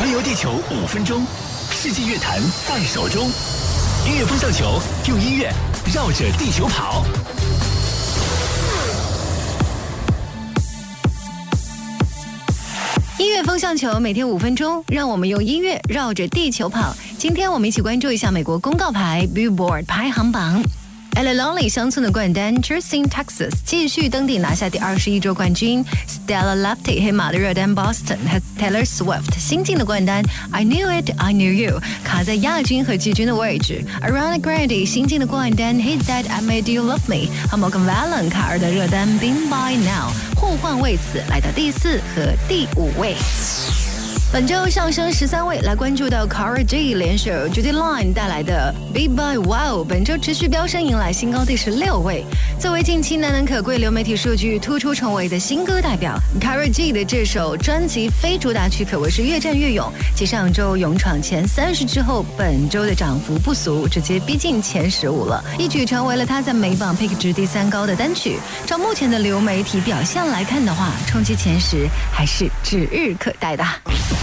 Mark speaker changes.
Speaker 1: 环游地球5分钟，世界乐坛在手中。音乐风向球，用音乐绕着地球跑。
Speaker 2: 音乐风向球每天5分钟，让我们用音乐绕着地球跑。今天我们一起关注一下美国公告牌 Billboard 排行榜。Ella Lonely 乡村的冠单 Justin Texas 继续登顶，拿下第21周冠军。Stella Lefty 黑马的热单 Boston 和 Taylor Swift 新晋的冠单 I Knew It I Knew You 卡在亚军和季军的位置。Ariana Grande 新晋的冠单 Hate That I Made You Love Me 和 Morgan Wallen 卡尔的热单 Been By Now 互换位次来到第4和第5位。本周上升13位，来关注到 Cara G 联手 Judy Line 带来的 Be By Wow， 本周持续飙升，迎来新高第16位。作为近期难能可贵流媒体数据突出重围的新歌代表 ，Cara G 的这首专辑非主打曲可谓是越战越勇，继上周勇闯前30之后，本周的涨幅不俗，直接逼近前15了，一举成为了他在美榜 Pick 值第3高的单曲。照目前的流媒体表现来看的话，冲击前10还是指日可待的。